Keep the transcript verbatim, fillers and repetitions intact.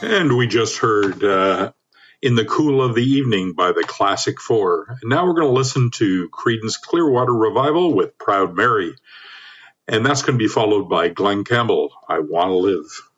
And we just heard uh, In the Cool of the Evening by the Classic Four. And now we're going to listen to Creedence Clearwater Revival with Proud Mary. And that's going to be followed by Glenn Campbell, I Want to Live.